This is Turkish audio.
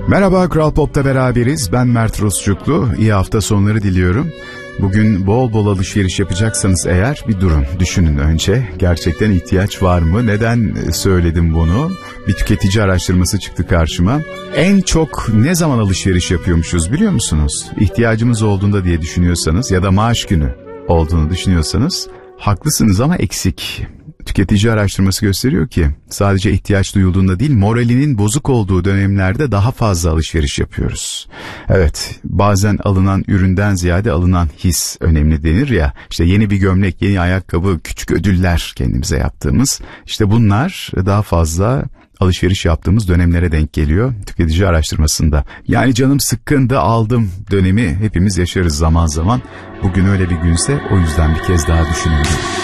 Merhaba, Kral Pop'ta beraberiz. Ben Mert Rusçuklu. İyi hafta sonları diliyorum. Bugün bol bol alışveriş yapacaksanız eğer bir durun, düşünün önce. Gerçekten ihtiyaç var mı? Neden söyledim bunu? Bir tüketici araştırması çıktı karşıma. En çok ne zaman alışveriş yapıyormuşuz biliyor musunuz? İhtiyacımız olduğunda diye düşünüyorsanız ya da maaş günü olduğunu düşünüyorsanız haklısınız ama eksik. Tüketici araştırması gösteriyor ki sadece ihtiyaç duyulduğunda değil, moralinin bozuk olduğu dönemlerde daha fazla alışveriş yapıyoruz. Evet, bazen alınan üründen ziyade alınan his önemli denir ya. İşte yeni bir gömlek, yeni ayakkabı, küçük ödüller kendimize yaptığımız. İşte bunlar daha fazla alışveriş yaptığımız dönemlere denk geliyor tüketici araştırmasında. Yani canım sıkkındı, aldım dönemi hepimiz yaşarız zaman zaman. Bugün öyle bir günse o yüzden bir kez daha düşünelim.